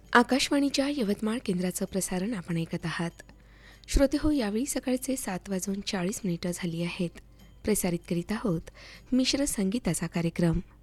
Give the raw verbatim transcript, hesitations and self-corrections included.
आकाशवाणीच्या यवतमाळ केंद्राचं प्रसारण आपण ऐकत आहात. श्रोते हो, यावेळी सकाळचे सात वाजून चाळीस मिनिटं झाली आहेत. प्रसारित करीत आहोत मिश्र संगीताचा कार्यक्रम.